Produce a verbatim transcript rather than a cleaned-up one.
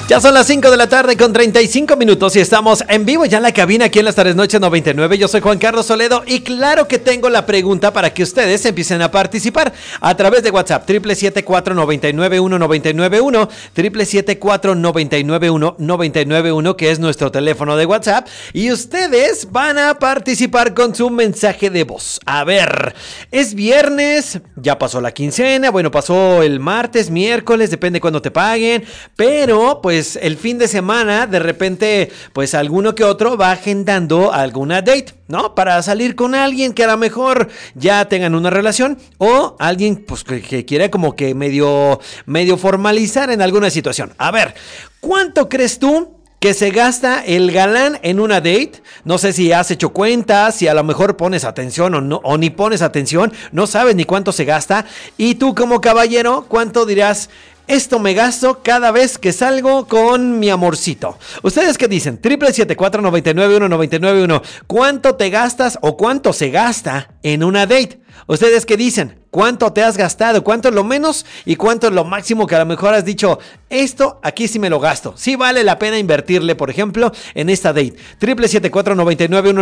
Ya son las cinco de la tarde con treinta y cinco minutos y estamos en vivo ya en la cabina aquí en las tardes noches noventa y nueve. Yo soy Juan Carlos Soledo y claro que tengo la pregunta para que ustedes empiecen a participar a través de WhatsApp triple siete cuatro nueve nueve uno nueve nueve uno, triple siete cuatro nueve nueve uno nueve nueve uno, que es nuestro teléfono de WhatsApp, y ustedes van a participar con su mensaje de voz. A ver, es viernes, ya pasó la quincena, bueno, pasó el martes, miércoles, depende cuándo te paguen, pero pues el fin de semana de repente pues alguno que otro va agendando alguna date, ¿no? Para salir con alguien que a lo mejor ya tengan una relación o alguien pues que, que quiere como que medio, medio formalizar en alguna situación. A ver, ¿cuánto crees tú que se gasta el galán en una date? No sé si has hecho cuentas, si a lo mejor pones atención o, no, o ni pones atención, no sabes ni cuánto se gasta. Y tú como caballero, ¿cuánto dirás? Esto me gasto cada vez que salgo con mi amorcito. ¿Ustedes qué dicen? triple siete cuatro nueve nueve uno nueve nueve uno. ¿Cuánto te gastas o cuánto se gasta en una date? ¿Ustedes qué dicen? ¿Cuánto te has gastado? ¿Cuánto es lo menos? ¿Y cuánto es lo máximo que a lo mejor has dicho? Esto aquí sí me lo gasto. Sí vale la pena invertirle, por ejemplo, en esta date. triple siete cuatro nueve nueve uno